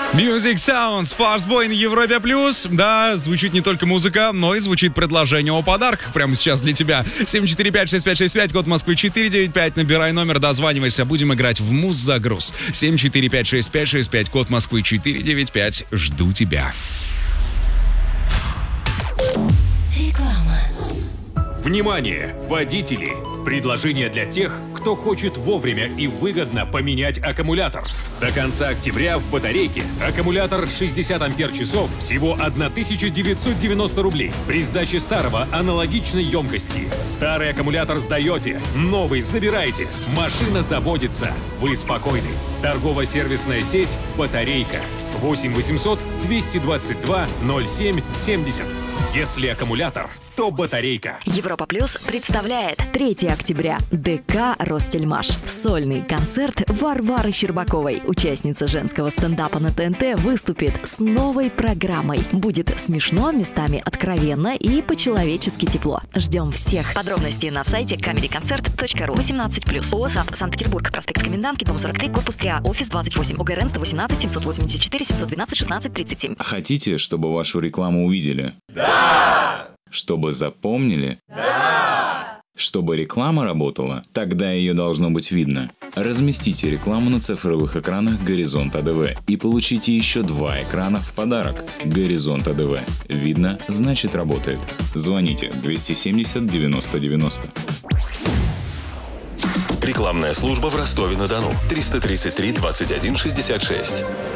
Music Sounds, Fast Boy на Европе Плюс. Да, звучит не только музыка, но и звучит предложение о подарках прямо сейчас для тебя. 745-6565, код Москвы 495. Набирай номер, дозванивайся. Будем играть в Муз-загруз. 745-6565, код Москвы 495. Жду тебя. Реклама. Внимание, водители! Предложение для тех, кто хочет вовремя и выгодно поменять аккумулятор. До конца октября в батарейке аккумулятор 60 ампер-часов всего 1990 рублей. При сдаче старого аналогичной емкости. Старый аккумулятор сдаете, новый забираете. Машина заводится. Вы спокойны. Торгово-сервисная сеть «Батарейка». 8 800 222 07 70. Если аккумулятор, то батарейка. Европа Плюс представляет 3 октября. ДК «Ростельмаш». Сольный концерт Варвары Щербаковой. Участница женского стендапа на ТНТ выступит с новой программой. Будет смешно, местами откровенно и по-человечески тепло. Ждем всех. Подробности на сайте comedyconcert.ru. 18+. ООО «Санкт-Петербург». Проспект Комендантский, дом 43, корпус 3А, офис 28. ОГРН 118 784 712 16 37. Хотите, чтобы вашу рекламу увидели? Да! Чтобы запомнили? Да! Чтобы реклама работала? Тогда ее должно быть видно. Разместите рекламу на цифровых экранах «Горизонт АДВ» и получите еще 2 экрана в подарок. «Горизонт АДВ». Видно, значит работает. Звоните 270 90 90. Рекламная служба в Ростове-на-Дону. 333 21 66.